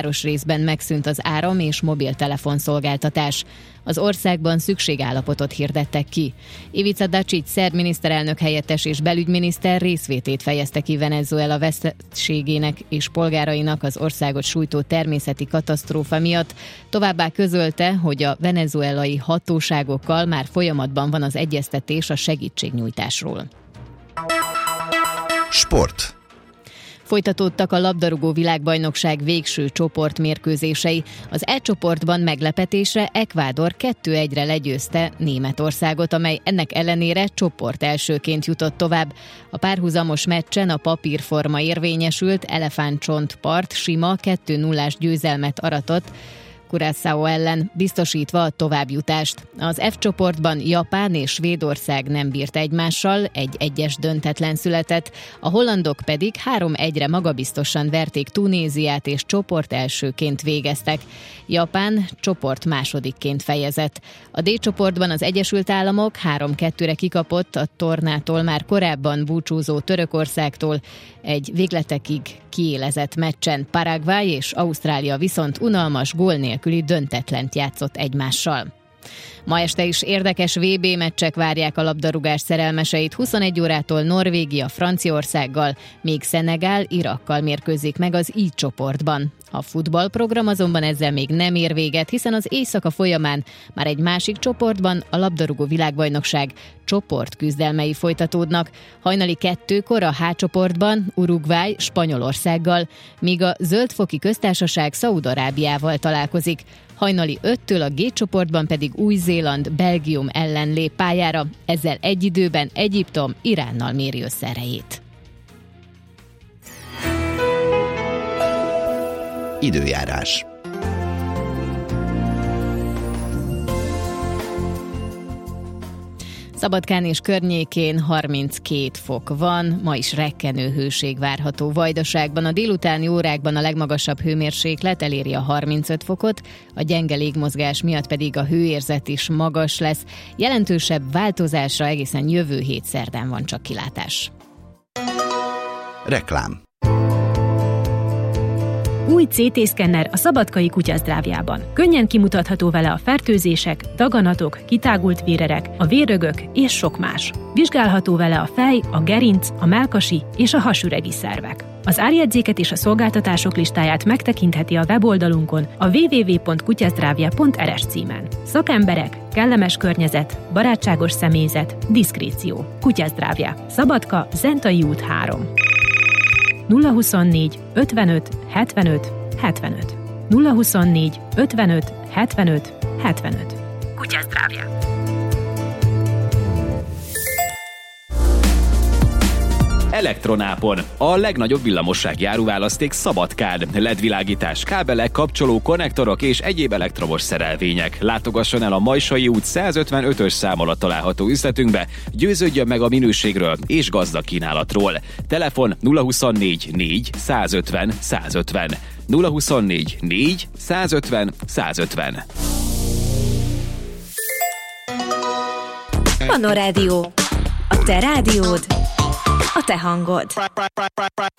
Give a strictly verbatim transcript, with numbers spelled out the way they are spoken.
városrészben megszűnt az áram- és mobiltelefonszolgáltatás. Az országban szükségállapotot hirdettek ki. Ivica Dačić szerb miniszterelnök helyettes és belügyminiszter részvétét fejezte ki Venezuela veszteségének és polgárainak az országot sújtó természeti katasztrófa miatt. Továbbá közölte, hogy a venezuelai hatóságokkal már folyamatban van az egyeztetés a segítségnyújtásról. Sport. Folytatódtak a labdarúgó világbajnokság végső csoportmérkőzései. Az E csoportban meglepetésre Ekvádor kettő egyre legyőzte Németországot, amely ennek ellenére csoport elsőként jutott tovább. A párhuzamos meccsen a papírforma érvényesült, elefántcsontpart sima kettő nullás győzelmet aratott Curaçao ellen, biztosítva a továbbjutást. Az F csoportban Japán és Svédország nem bírt egymással, egy egyes döntetlen született, a hollandok pedig három egyre magabiztosan verték Tunéziát és csoport elsőként végeztek. Japán csoport másodikként fejezett. A D csoportban az Egyesült Államok három kettőre kikapott a tornától már korábban búcsúzó Törökországtól, egy végletekig kiélezett meccsen. Paraguay és Ausztrália viszont unalmas gól nélküli döntetlent játszott egymással. Ma este is érdekes vé bé meccsek várják a labdarúgás szerelmeseit. huszonegy órától Norvégia Franciaországgal, még Szenegál Irakkal mérkőzik meg az I csoportban. A futballprogram azonban ezzel még nem ér véget, hiszen az éjszaka folyamán már egy másik csoportban a labdarúgó világbajnokság csoportküzdelmei folytatódnak. Hajnali kettőkor a H csoportban Uruguay Spanyolországgal, míg a Zöldfoki Köztársaság Szaúd-Arábiával találkozik. Hajnali öttől a G csoportban pedig Új-Zéland Belgium ellen lép pályára, ezzel egy időben Egyiptom Iránnal méri össze erejét. Időjárás. Szabadkán és környékén harminckét fok van, ma is rekkenő hőség várható Vajdaságban. A délutáni órákban a legmagasabb hőmérséklet eléri a harmincöt fokot, a gyenge légmozgás miatt pedig a hőérzet is magas lesz. Jelentősebb változásra egészen jövő hét szerdán van csak kilátás. Reklám. Új cé té-szkenner a Szabadkai Kutyasztráviában. Könnyen kimutatható vele a fertőzések, daganatok, kitágult vérerek, a vérrögök és sok más. Vizsgálható vele a fej, a gerinc, a mellkasi és a hasüregi szervek. Az árjegyzéket és a szolgáltatások listáját megtekintheti a weboldalunkon a double-u double-u double-u pont kutyasztrávia pont er es címen. Szakemberek, kellemes környezet, barátságos személyzet, diszkréció. Kutyasztrávia. Szabadka, Zentai út három. nulla huszonnégy ötvenöt hetvenöt hetvenöt. nulla huszonnégy ötvenöt hetvenöt hetvenöt. Kutyasztrávia. Elektronápon. A legnagyobb villamossági áruválaszték Szabadkán. el é dé világítás, kábelek, kapcsoló, konnektorok és egyéb elektromos szerelvények. Látogasson el a Majsai út százötvenötös szám alatt található üzletünkbe, győződjön meg a minőségről és gazdag kínálatról. Telefon nulla huszonnégy négy százötven százötven. nulla huszonnégy négy százötven százötven. Manna Rádió. A te rádiód, a te hangod.